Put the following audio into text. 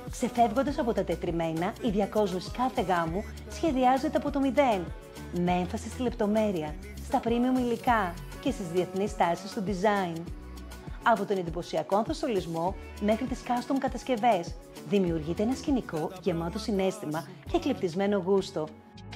Ξεφεύγοντας από τα τετριμμένα, η διακόσμηση κάθε γάμου σχεδιάζεται από το μηδέν, με έμφαση στη λεπτομέρεια, στα premium υλικά και στις διεθνείς τάσεις του design. Από τον εντυπωσιακό ανθοστολισμό μέχρι τις custom κατασκευές, δημιουργείται ένα σκηνικό γεμάτο συναίσθημα και εκλεπτισμένο γούστο.